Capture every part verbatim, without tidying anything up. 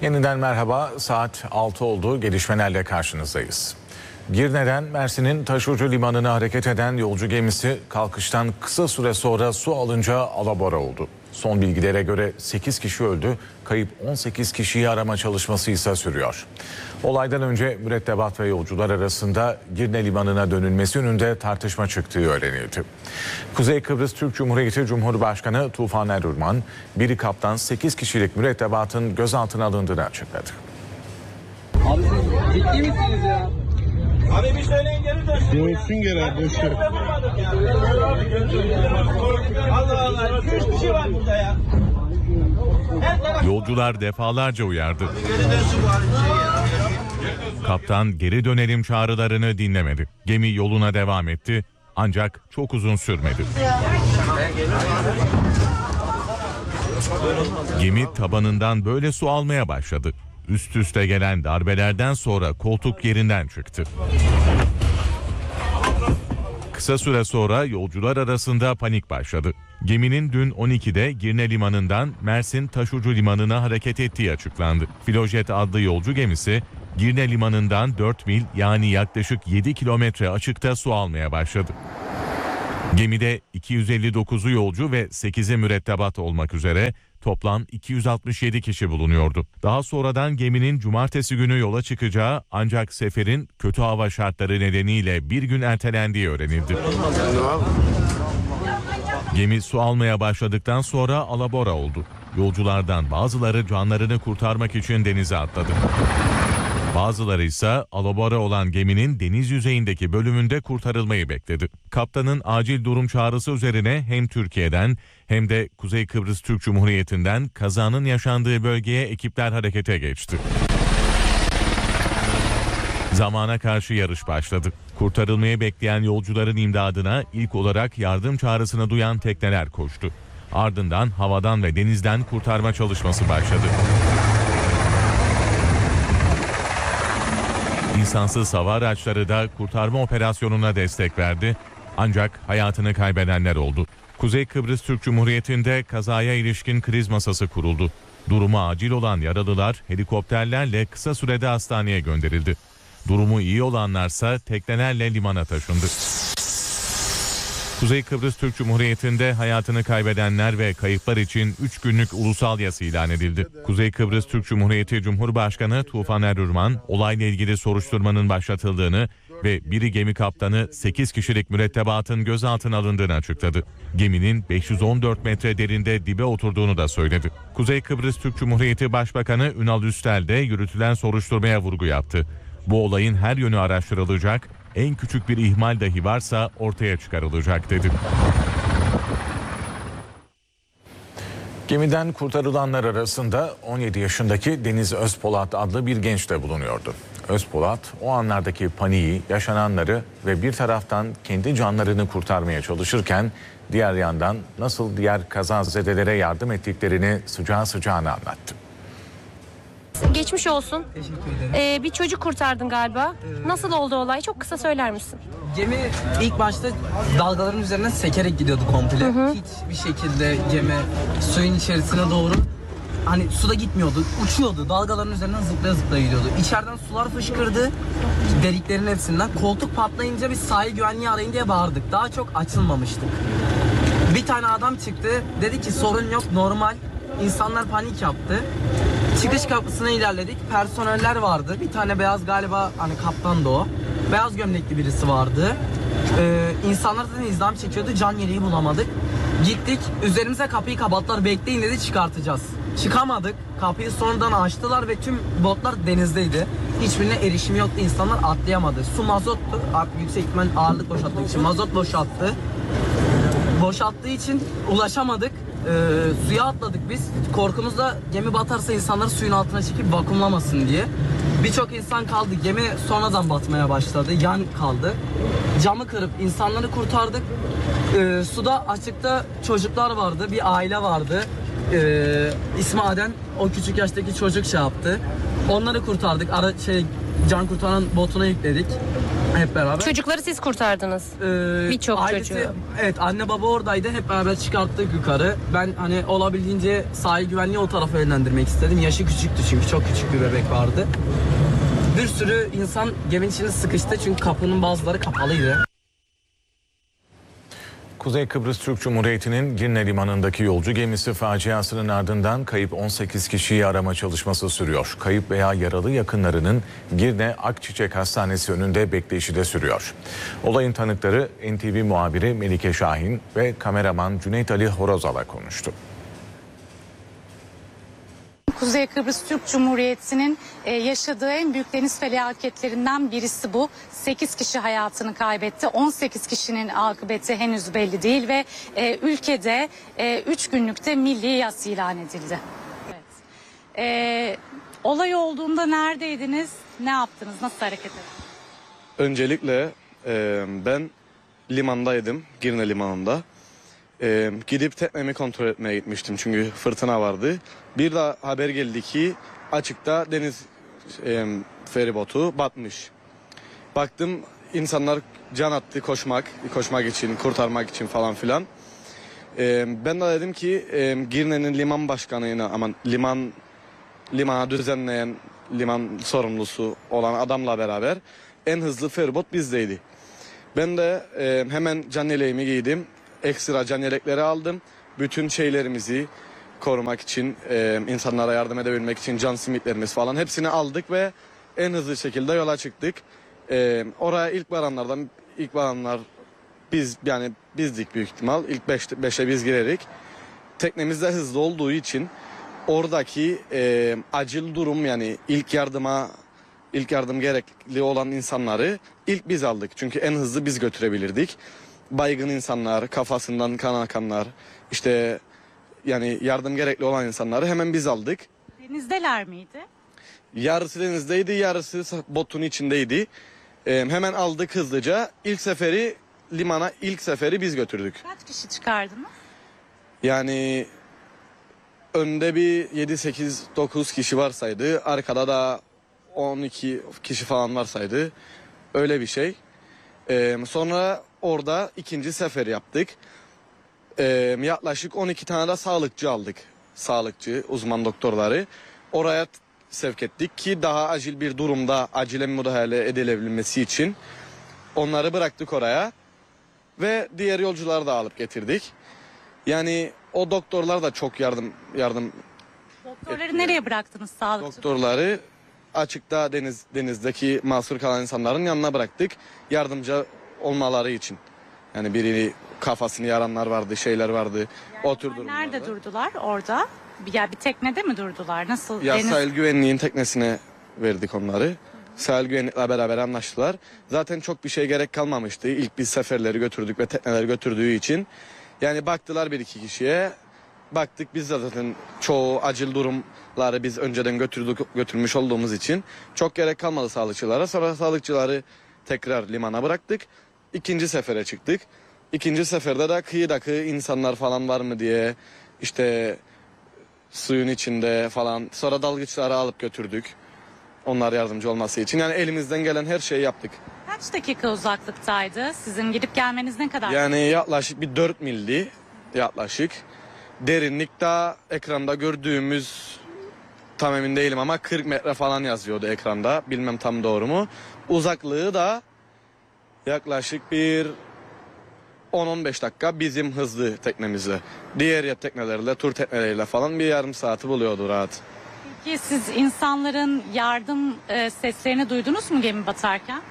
Yeniden merhaba. Saat altı oldu. Gelişmelerle karşınızdayız. Girne'den Mersin'in Taşucu Limanı'na hareket eden yolcu gemisi kalkıştan kısa süre sonra su alınca alabora oldu. Son bilgilere göre sekiz kişi öldü, kayıp on sekiz kişiyi arama çalışması ise sürüyor. Olaydan önce mürettebat ve yolcular arasında Girne Limanı'na dönülmesi yönünde tartışma çıktığı öğrenildi. Kuzey Kıbrıs Türk Cumhuriyeti Cumhurbaşkanı Tufan Erurman, biri kaptan sekiz kişilik mürettebatın gözaltına alındığını açıkladı. Abi siz ciddi misiniz ya? Abi bir söyleyin geri dönsün. Dönsün geri abi, boş ver. Allah Allah. Üç kişi var burada ya. Yolcular defalarca uyardı. Abi geri dönsün bari. Kaptan geri dönelim çağrılarını dinlemedi. Gemi yoluna devam etti ancak çok uzun sürmedi. Gemi tabanından böyle su almaya başladı. Üst üste gelen darbelerden sonra koltuk yerinden çıktı. Kısa süre sonra yolcular arasında panik başladı. Geminin dün on ikide Girne Limanı'ndan Mersin Taşucu Limanı'na hareket ettiği açıklandı. Filojet adlı yolcu gemisi Girne Limanı'ndan dört mil yani yaklaşık yedi kilometre açıkta su almaya başladı. Gemide iki yüz elli dokuzu yolcu ve sekizi mürettebat olmak üzere toplam iki yüz altmış yedi kişi bulunuyordu. Daha sonradan geminin cumartesi günü yola çıkacağı ancak seferin kötü hava şartları nedeniyle bir gün ertelendiği öğrenildi. Gemi su almaya başladıktan sonra alabora oldu. Yolculardan bazıları canlarını kurtarmak için denize atladı. Bazıları ise alabora olan geminin deniz yüzeyindeki bölümünde kurtarılmayı bekledi. Kaptanın acil durum çağrısı üzerine hem Türkiye'den hem de Kuzey Kıbrıs Türk Cumhuriyeti'nden kazanın yaşandığı bölgeye ekipler harekete geçti. Zamana karşı yarış başladı. Kurtarılmayı bekleyen yolcuların imdadına ilk olarak yardım çağrısını duyan tekneler koştu. Ardından havadan ve denizden kurtarma çalışması başladı. İnsansız hava araçları da kurtarma operasyonuna destek verdi. Ancak hayatını kaybedenler oldu. Kuzey Kıbrıs Türk Cumhuriyeti'nde kazaya ilişkin kriz masası kuruldu. Durumu acil olan yaralılar helikopterlerle kısa sürede hastaneye gönderildi. Durumu iyi olanlarsa teknelerle limana taşındı. Kuzey Kıbrıs Türk Cumhuriyeti'nde hayatını kaybedenler ve kayıplar için üç günlük ulusal yas ilan edildi. Kuzey Kıbrıs Türk Cumhuriyeti Cumhurbaşkanı Tufan Erurman, olayla ilgili soruşturmanın başlatıldığını ve biri gemi kaptanı sekiz kişilik mürettebatın gözaltına alındığını açıkladı. Geminin beş yüz on dört metre derinde dibe oturduğunu da söyledi. Kuzey Kıbrıs Türk Cumhuriyeti Başbakanı Ünal Üstel de yürütülen soruşturmaya vurgu yaptı. Bu olayın her yönü araştırılacak, en küçük bir ihmal dahi varsa ortaya çıkarılacak dedi. Gemiden kurtarılanlar arasında on yedi yaşındaki Deniz Özpolat adlı bir genç de bulunuyordu. Özpolat o anlardaki paniği, yaşananları ve bir taraftan kendi canlarını kurtarmaya çalışırken diğer yandan nasıl diğer kazazedelere yardım ettiklerini sıcağı sıcağına anlattı. Geçmiş olsun. Teşekkür ederim. Ee, bir çocuk kurtardın galiba. Nasıl oldu olay? Çok kısa söyler misin? Gemi ilk başta dalgaların üzerinden sekerek gidiyordu komple. Hı hı. Hiçbir şekilde gemi suyun içerisine doğru hani suda gitmiyordu. Uçuyordu. Dalgaların üzerinden zıplaya zıplaya gidiyordu. İçeriden sular fışkırdı. Deliklerin hepsinden. Koltuk patlayınca biz sahil güvenliği arayın diye bağırdık. Daha çok açılmamıştık. Bir tane adam çıktı. Dedi ki sorun yok, normal. İnsanlar panik yaptı. Çıkış kapısına ilerledik. Personeller vardı. Bir tane beyaz galiba hani kaptan da o. Beyaz gömlekli birisi vardı. Ee, insanlar zaten izdiham çekiyordu. Can yeleği bulamadık. Gittik. Üzerimize kapıyı kapattılar. Bekleyin dedi, çıkartacağız. Çıkamadık. Kapıyı sonradan açtılar ve tüm botlar denizdeydi. Hiçbirine erişimi yoktu. İnsanlar atlayamadı. Su mazottu. Artık yüksek ihtimal ağırlık boşalttığı için mazot boşalttı. Boşalttığı için ulaşamadık. Ee, suya atladık biz. Korkumuzda gemi batarsa insanları suyun altına çekip vakumlamasın diye. Birçok insan kaldı. Gemi sonradan batmaya başladı. Yan kaldı. Camı kırıp insanları kurtardık. Ee, suda açıkta çocuklar vardı. Bir aile vardı. Ee, İsmi Aden. O küçük yaştaki çocuk şey yaptı. Onları kurtardık. Ara, şey, can kurtaran botuna yükledik. Hep beraber. Çocukları siz kurtardınız. Ee, Birçok ailesi- çocuğu. Evet, anne baba oradaydı. Hep beraber çıkarttık yukarı. Ben hani olabildiğince sahil güvenliği o tarafa yönlendirmek istedim. Yaşı küçüktü çünkü çok küçük bir bebek vardı. Bir sürü insan geminin içine sıkıştı çünkü kapının bazıları kapalıydı. Kuzey Kıbrıs Türk Cumhuriyeti'nin Girne Limanı'ndaki yolcu gemisi faciasının ardından kayıp on sekiz kişiyi arama çalışması sürüyor. Kayıp veya yaralı yakınlarının Girne Akçiçek Hastanesi önünde bekleyişi de sürüyor. Olayın tanıkları N T V muhabiri Melike Şahin ve kameraman Cüneyt Ali Horozal'a konuştu. Kuzey Kıbrıs Türk Cumhuriyeti'nin e, yaşadığı en büyük deniz felaketlerinden birisi bu. sekiz kişi hayatını kaybetti. on sekiz kişinin akıbeti henüz belli değil ve e, ülkede üç günlükte milli yas ilan edildi. Evet. E, olay olduğunda neredeydiniz? Ne yaptınız? Nasıl hareket ettiniz? Öncelikle e, ben limandaydım, Girne Limanı'nda. E, gidip teknemi kontrol etmeye gitmiştim çünkü fırtına vardı. Bir de haber geldi ki açıkta deniz e, feribotu batmış. Baktım insanlar can attı koşmak, koşmak için, kurtarmak için falan filan. E, ben de dedim ki e, Girne'nin liman başkanıyla, aman liman limanı düzenleyen, liman sorumlusu olan adamla beraber en hızlı feribot bizdeydi. Ben de e, hemen can yeleğimi giydim. Ekstra can yelekleri aldım. Bütün şeylerimizi korumak için, e, insanlara yardım edebilmek için can simitlerimiz falan hepsini aldık ve en hızlı şekilde yola çıktık. E, oraya ilk varanlardan, ilk varanlar biz, yani bizdik büyük ihtimal. İlk beş, beşe biz girerik. Teknemiz de hızlı olduğu için oradaki e, acil durum, yani ilk yardıma ilk yardım gerekli olan insanları ilk biz aldık. Çünkü en hızlı biz götürebilirdik. Baygın insanlar, kafasından kan akanlar, işte yani yardım gerekli olan insanları hemen biz aldık. Denizdeler miydi? Yarısı denizdeydi, yarısı botun içindeydi. Ee, hemen aldık hızlıca. İlk seferi limana, ilk seferi biz götürdük. Kaç kişi çıkardınız? Yani önde bir yedi sekiz dokuz kişi varsaydı, arkada da on iki kişi falan varsaydı, öyle bir şey. Ee, sonra orada ikinci sefer yaptık. Ee, yaklaşık on iki tane de sağlıkçı aldık. Sağlıkçı, uzman doktorları. Oraya sevk ettik ki daha acil bir durumda acile müdahale edilebilmesi için onları bıraktık oraya. Ve diğer yolcuları da alıp getirdik. Yani o doktorlar da çok yardım yardım Doktorları nereye bıraktınız sağlıkçı? doktorları açıkta deniz denizdeki mahsur kalan insanların yanına bıraktık. Yardımcı olmaları için. Yani biri kafasını yaranlar vardı, şeyler vardı. O tür durumlarda. Nerede durdular orada? Bir- Ya bir teknede mi durdular? Nasıl? Ya deniz- sahil güvenliğin teknesine verdik onları. Sahil güvenlikle beraber anlaştılar. Zaten çok bir şey gerek kalmamıştı. İlk biz seferleri götürdük ve tekneleri götürdüğü için. Yani baktılar bir iki kişiye. Baktık biz de zaten çoğu acil durumları biz önceden götürdük, götürmüş olduğumuz için çok gerek kalmadı sağlıkçılara. Sonra sağlıkçıları tekrar limana bıraktık. İkinci sefere çıktık. İkinci seferde de kıyıdaki insanlar falan var mı diye, işte suyun içinde falan. Sonra dalgıçları alıp götürdük. Onlar yardımcı olması için. Yani elimizden gelen her şeyi yaptık. Kaç dakika uzaklıktaydı? Sizin gidip gelmeniz ne kadar? Yani yaklaşık bir dört mildi yaklaşık. Derinlik daha ekranda gördüğümüz, tam emin değilim ama kırk metre falan yazıyordu ekranda. Bilmem tam doğru mu. Uzaklığı da yaklaşık bir on on beş dakika bizim hızlı teknemizle. Diğer ya teknelerle, tur tekneleriyle falan bir yarım saati buluyordu rahat. Peki siz insanların yardım e, seslerini duydunuz mu gemi batarken?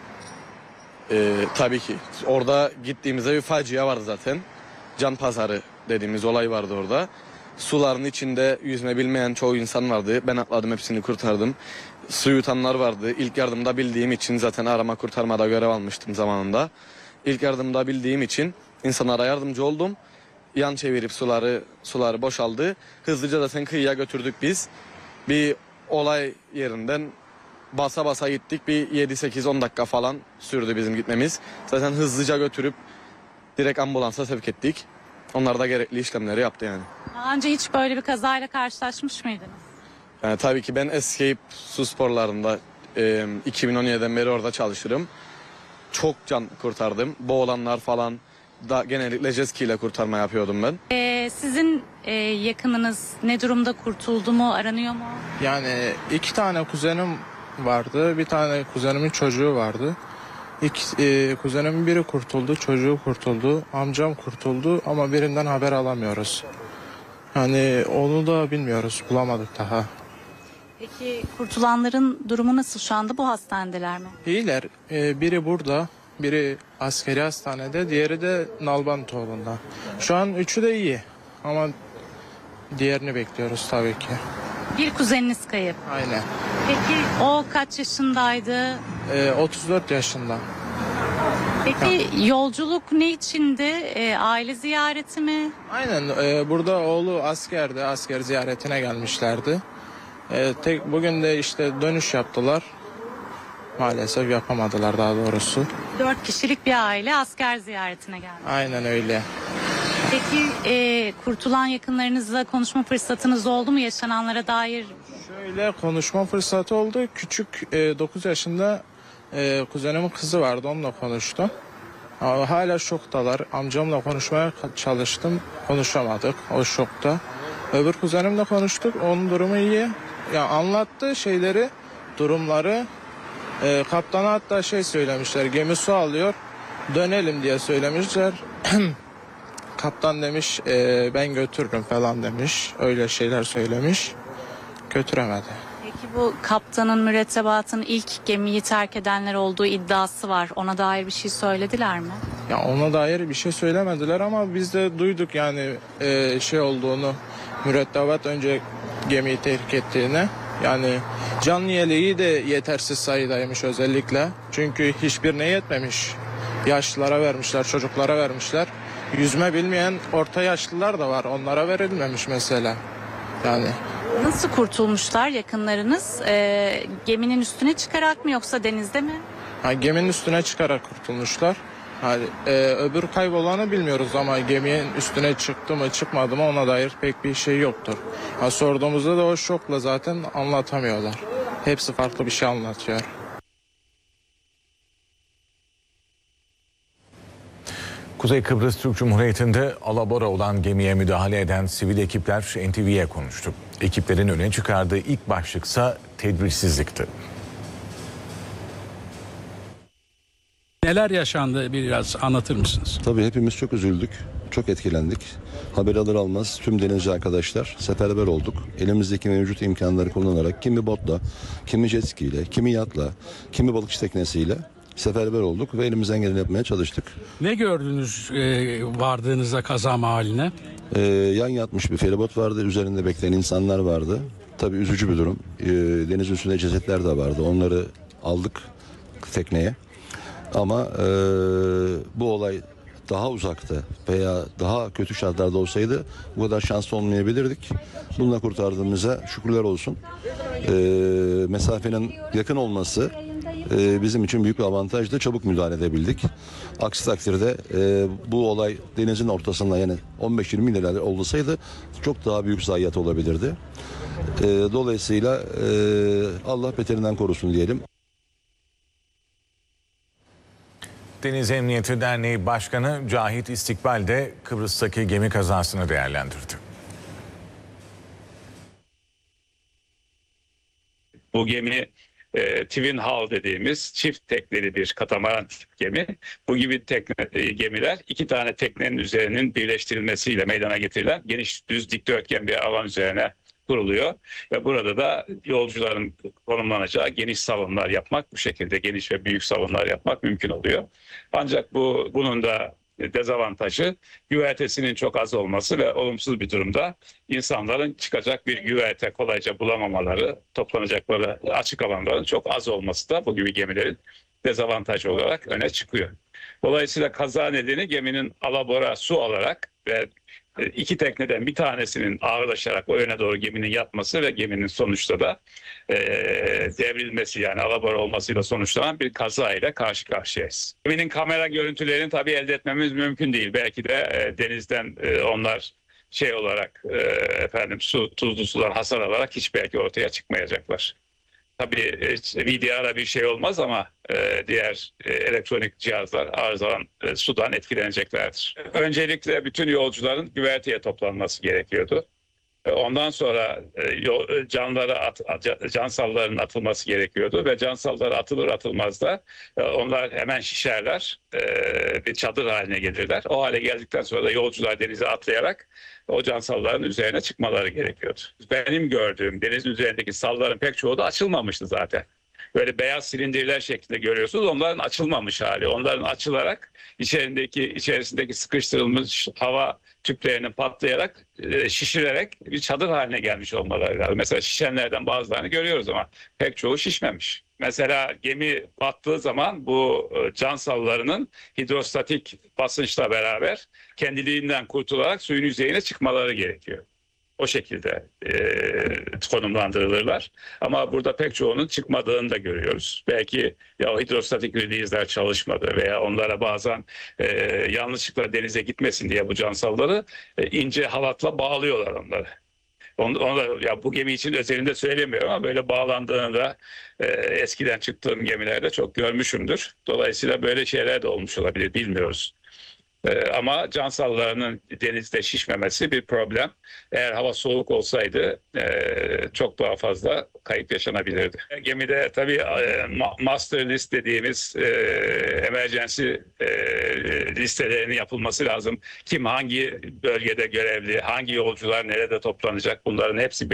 Ee, tabii ki. Orada gittiğimizde bir facia vardı zaten. Can pazarı dediğimiz olay vardı orada. Suların içinde yüzme bilmeyen çoğu insan vardı. Ben atladım, hepsini kurtardım. Su yutanlar vardı. İlk yardımda bildiğim için zaten arama kurtarmada görev almıştım zamanında. İlk yardımda bildiğim için insanlara yardımcı oldum. Yan çevirip suları suları boşaldı. Hızlıca zaten kıyıya götürdük biz. Bir olay yerinden basa basa gittik. Bir yedi sekiz on dakika falan sürdü bizim gitmemiz. Zaten hızlıca götürüp direkt ambulansa sevk ettik. Onlar da gerekli işlemleri yaptı yani. Daha önce hiç böyle bir kazayla karşılaşmış mıydınız? Yani tabii ki ben Escape su sporlarında e, iki bin on yediden beri orada çalışırım. çok can kurtardım. Boğulanlar falan da genellikle jet ski ile kurtarma yapıyordum ben. Ee, sizin e, yakınınız ne durumda, kurtuldu mu, aranıyor mu? Yani iki tane kuzenim vardı. Bir tane kuzenimin çocuğu vardı. İki, e, kuzenimin biri kurtuldu, çocuğu kurtuldu, amcam kurtuldu ama birinden haber alamıyoruz. Yani onu da bilmiyoruz, bulamadık daha. Peki kurtulanların durumu nasıl şu anda, bu hastanedeler mi? İyiler. E, biri burada, biri askeri hastanede, diğeri de Nalbantoğlu'nda. Şu an üçü de iyi ama diğerini bekliyoruz tabii ki. Bir kuzeniniz kayıp. Aynen. Peki o kaç yaşındaydı? E, otuz dört yaşında. Peki yolculuk ne içindi? E, aile ziyareti mi? Aynen. E, burada oğlu askerdi, asker ziyaretine gelmişlerdi. E, tek bugün de işte dönüş yaptılar. Maalesef yapamadılar daha doğrusu. Dört kişilik bir aile asker ziyaretine geldi. Aynen öyle. Peki e, kurtulan yakınlarınızla konuşma fırsatınız oldu mu yaşananlara dair? Şöyle konuşma fırsatı oldu. Küçük e, dokuz yaşında e, kuzenimin kızı vardı, onunla konuştum. Ama hala şoktalar. Amcamla konuşmaya çalıştım. Konuşamadık. O şokta. Öbür kuzenimle konuştuk. Onun durumu iyi. Ya anlattı şeyleri, durumları. E, kaptana hatta şey söylemişler. Gemi su alıyor. Dönelim diye söylemişler. Kaptan demiş e, ben götürürüm falan demiş. Öyle şeyler söylemiş. Götüremedi. Peki bu kaptanın, mürettebatın ilk gemiyi terk edenler olduğu iddiası var. Ona dair bir şey söylediler mi? Ya ona dair bir şey söylemediler ama biz de duyduk yani e, şey olduğunu, mürettebat önce gemiyi terk ettiğini. Yani can yeleği de yetersiz sayıdaymış özellikle. Çünkü hiçbirine yetmemiş. Yaşlılara vermişler, çocuklara vermişler. Yüzme bilmeyen orta yaşlılar da var. Onlara verilmemiş mesela. Yani Nasıl kurtulmuşlar yakınlarınız? E, geminin üstüne çıkarak mı yoksa denizde mi? ha, geminin üstüne çıkarak kurtulmuşlar. Hani, e, öbür kaybolanı bilmiyoruz ama geminin üstüne çıktı mı çıkmadı mı ona dair pek bir şey yoktur. Ha, sorduğumuzda da o şokla zaten anlatamıyorlar. Hepsi farklı bir şey anlatıyor. Kuzey Kıbrıs Türk Cumhuriyeti'nde alabora olan gemiye müdahale eden sivil ekipler N T V'ye konuştu. Ekiplerin öne çıkardığı ilk başlıksa tedbirsizlikti. Neler yaşandı biraz anlatır mısınız? Tabii hepimiz çok üzüldük, çok etkilendik. Haber alır almaz tüm denizci arkadaşlar seferber olduk. Elimizdeki mevcut imkanları kullanarak kimi botla, kimi jet ski ile, kimi yatla, kimi balıkçı teknesiyle seferber olduk ve elimizden geleni yapmaya çalıştık. Ne gördünüz e, vardığınızda kaza mahalline? Ee, yan yatmış bir feribot vardı, üzerinde bekleyen insanlar vardı. Tabii üzücü bir durum. Ee, denizin üstünde cesetler de vardı, onları aldık tekneye. Ama e, bu olay daha uzakta veya daha kötü şartlarda olsaydı bu kadar şanslı olmayabilirdik. Bununla kurtardığımıza şükürler olsun. E, mesafenin yakın olması e, bizim için büyük bir avantajdı. Çabuk müdahale edebildik. Aksi takdirde e, bu olay denizin ortasında yani on beş yirmi mil olsaydı çok daha büyük zayiat olabilirdi. E, dolayısıyla e, Allah beterinden korusun diyelim. Deniz Emniyeti Derneği Başkanı Cahit İstikbal de Kıbrıs'taki gemi kazasını değerlendirdi. Bu gemi e, Twin Hull dediğimiz çift tekneli bir katamaran tip gemi. Bu gibi tekne, e, gemiler iki tane teknenin üzerinin birleştirilmesiyle meydana getirilen geniş düz dikdörtgen bir alan üzerine kuruluyor ve burada da yolcuların konumlanacağı geniş salonlar yapmak, bu şekilde geniş ve büyük salonlar yapmak mümkün oluyor. Ancak bu bunun da dezavantajı güvertesinin çok az olması ve olumsuz bir durumda insanların çıkacak bir güverte kolayca bulamamaları, toplanacakları açık alanların çok az olması da bu gibi gemilerin dezavantajı olarak öne çıkıyor. Dolayısıyla kaza nedeni geminin alabora su alarak ve iki tekneden bir tanesinin ağırlaşarak o yöne doğru geminin yatması ve geminin sonuçta da e, devrilmesi yani alabora olmasıyla sonuçlanan bir kaza ile karşı karşıyayız. Geminin kamera görüntülerini tabii elde etmemiz mümkün değil. Belki de e, denizden e, onlar şey olarak e, efendim su tuzlu sular hasar alarak hiç belki ortaya çıkmayacaklar. Tabii e, V D R'a bir şey olmaz ama e, diğer e, elektronik cihazlar arızalan e, sudan etkileneceklerdir. Öncelikle bütün yolcuların güverteye toplanması gerekiyordu. Ondan sonra canlara at, cansalların atılması gerekiyordu ve cansallar atılır atılmaz da onlar hemen şişerler, bir çadır haline gelirler. O hale geldikten sonra da yolcular denize atlayarak o cansalların üzerine çıkmaları gerekiyordu. Benim gördüğüm denizin üzerindeki salların pek çoğu da açılmamıştı zaten. Böyle beyaz silindirler şeklinde görüyorsunuz. Onların açılmamış hali. Onların açılarak içerisindeki içerisindeki sıkıştırılmış hava tüplerinin patlayarak, şişirerek bir çadır haline gelmiş olmaları lazım. Mesela şişenlerden bazılarını görüyoruz ama pek çoğu şişmemiş. Mesela gemi battığı zaman bu can sallarının hidrostatik basınçla beraber kendiliğinden kurtularak suyun yüzeyine çıkmaları gerekiyor. O şekilde e, konumlandırılırlar. Ama burada pek çoğunun çıkmadığını da görüyoruz. Belki ya o hidrostatik release'ler çalışmadı veya onlara bazen e, yanlışlıkla denize gitmesin diye bu cansalları e, ince halatla bağlıyorlar onları. Onu, onu da, ya bu gemi için özelinde söylemiyorum ama böyle bağlandığını da e, eskiden çıktığım gemilerde çok görmüşümdür. Dolayısıyla böyle şeyler de olmuş olabilir, bilmiyoruz. Ee, ama cansallarının denizde şişmemesi bir problem. Eğer hava soğuk olsaydı e, çok daha fazla kayıp yaşanabilirdi. Gemide tabii e, master list dediğimiz e, emergency e, listelerinin yapılması lazım. Kim hangi bölgede görevli, hangi yolcular nerede toplanacak, bunların hepsi